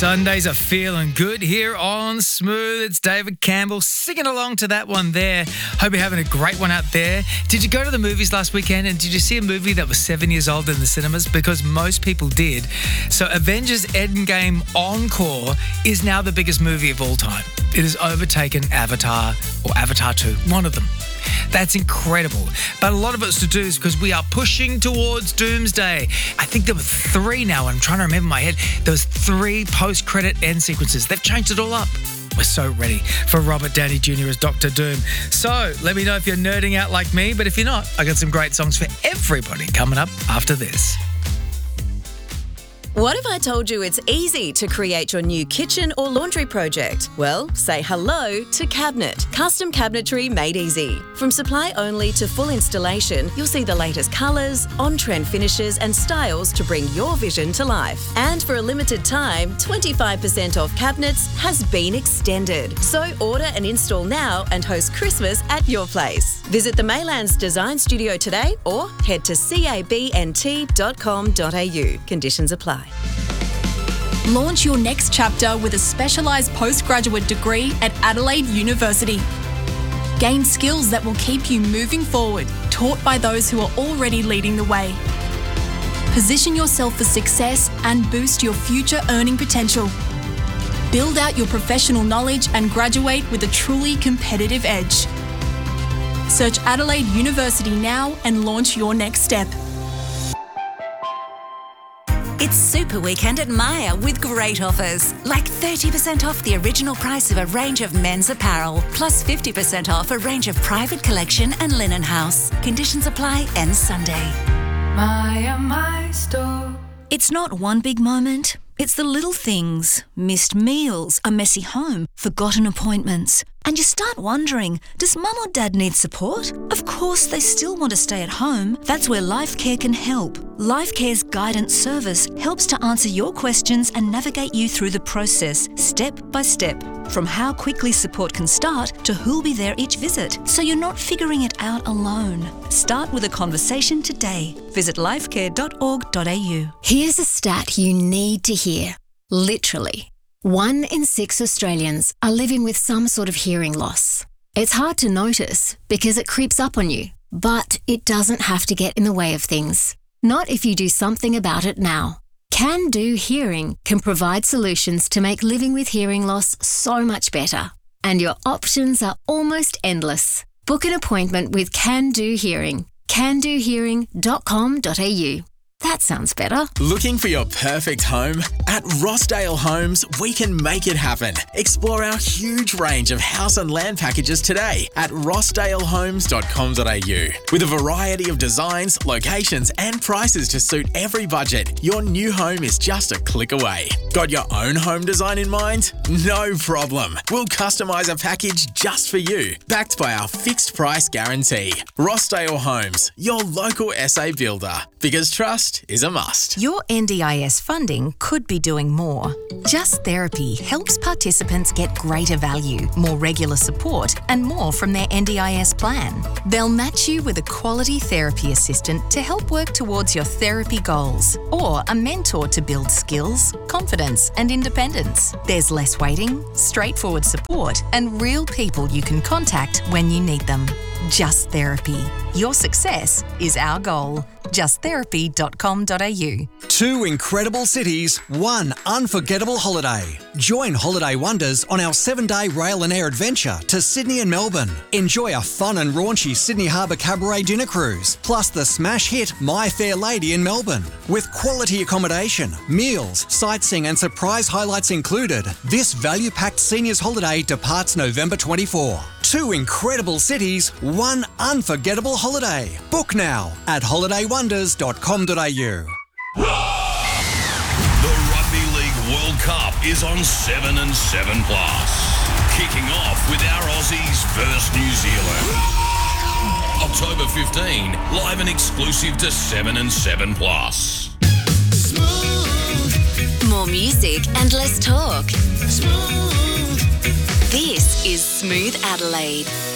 Sundays are feeling good here on Smooth. It's David Campbell singing along to that one there. Hope you're having a great one out there. Did you go to the movies last weekend and did you see a movie that was 7 years old in the cinemas? Because most people did. So Avengers Endgame Encore is now the biggest movie of all time. It has overtaken Avatar or Avatar 2, one of them. That's incredible. But a lot of it's to do is because we are pushing towards Doomsday. I think there were 3 now. I'm trying to remember in my head. There was 3 post-credit end sequences. They've changed it all up. We're so ready for Robert Downey Jr. as Dr. Doom. So let me know if you're nerding out like me. But if you're not, I got some great songs for everybody coming up after this. What if I told you it's easy to create your new kitchen or laundry project? Well, say hello to Cabinet. Custom cabinetry made easy. From supply only to full installation, you'll see the latest colours, on-trend finishes and styles to bring your vision to life. And for a limited time, 25% off cabinets has been extended. So order and install now and host Christmas at your place. Visit the Maylands Design Studio today or head to cabnt.com.au. Conditions apply. Launch your next chapter with a specialised postgraduate degree at Adelaide University. Gain skills that will keep you moving forward, taught by those who are already leading the way. Position yourself for success and boost your future earning potential. Build out your professional knowledge and graduate with a truly competitive edge. Search Adelaide University now and launch your next step. It's Super Weekend at Myer with great offers, like 30% off the original price of a range of men's apparel, plus 50% off a range of private collection and linen house. Conditions apply, ends Sunday. Myer, my store. It's not one big moment. It's the little things. Missed meals, a messy home, forgotten appointments. And you start wondering, does mum or dad need support? Of course, they still want to stay at home. That's where LifeCare can help. LifeCare's guidance service helps to answer your questions and navigate you through the process, step by step. From how quickly support can start to who'll be there each visit, so you're not figuring it out alone. Start with a conversation today. Visit lifecare.org.au. Here's a stat you need to hear. Literally, 1 in 6 Australians are living with some sort of hearing loss. It's hard to notice because it creeps up on you, but it doesn't have to get in the way of things. Not if you do something about it now. Can Do Hearing can provide solutions to make living with hearing loss so much better. And your options are almost endless. Book an appointment with Can Do Hearing. candohearing.com.au. That sounds better. Looking for your perfect home? At Rossdale Homes, we can make it happen. Explore our huge range of house and land packages today at rossdalehomes.com.au. With a variety of designs, locations and prices to suit every budget, your new home is just a click away. Got your own home design in mind? No problem. We'll customise a package just for you, backed by our fixed price guarantee. Rossdale Homes, your local SA builder. Because trust is a must. Your NDIS funding could be doing more. Just Therapy helps participants get greater value, more regular support, and more from their NDIS plan. They'll match you with a quality therapy assistant to help work towards your therapy goals, or a mentor to build skills, confidence, and independence. There's less waiting, straightforward support, and real people you can contact when you need them. Just Therapy. Your success is our goal. justtherapy.com.au. 2 incredible cities, 1 unforgettable holiday. Join Holiday Wonders on our 7-day rail and air adventure to Sydney and Melbourne. Enjoy a fun and raunchy Sydney Harbour Cabaret dinner cruise, plus the smash hit My Fair Lady in Melbourne. With quality accommodation, meals, sightseeing and surprise highlights included, this value-packed seniors holiday departs November 24. 2 incredible cities, 1 unforgettable holiday. Book now at holidaywonders.com.au. The Rugby League World Cup is on 7 and 7 Plus. Kicking off with our Aussies versus New Zealand. October 15, live and exclusive to 7 and 7 Plus. More music and less talk. This is Smooth Adelaide.